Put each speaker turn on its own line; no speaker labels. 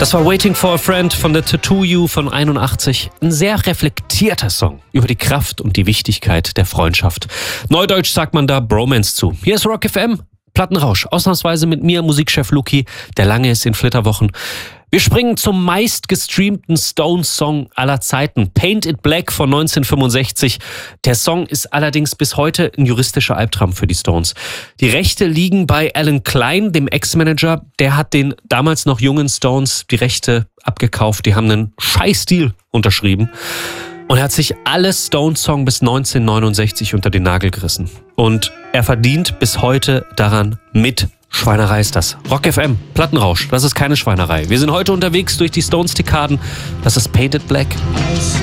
Das war Waiting for a Friend von The Tattoo You von 81. Ein sehr reflektierter Song über die Kraft und die Wichtigkeit der Freundschaft. Neudeutsch sagt man da Bromance zu. Hier ist Rock FM, Plattenrausch. Ausnahmsweise mit mir, Musikchef Luki, der lange ist in Flitterwochen. Wir springen zum meistgestreamten Stones-Song aller Zeiten. Paint It Black von 1965. Der Song ist allerdings bis heute ein juristischer Albtraum für die Stones. Die Rechte liegen bei Alan Klein, dem Ex-Manager. Der hat den damals noch jungen Stones die Rechte abgekauft. Die haben einen Scheiß-Deal unterschrieben. Und er hat sich alle Stones-Songs bis 1969 unter den Nagel gerissen. Und er verdient bis heute daran mit. Schweinerei ist das. Rock FM, Plattenrausch, das ist keine Schweinerei. Wir sind heute unterwegs durch die Stones-Dekaden. Das ist Paint It Black.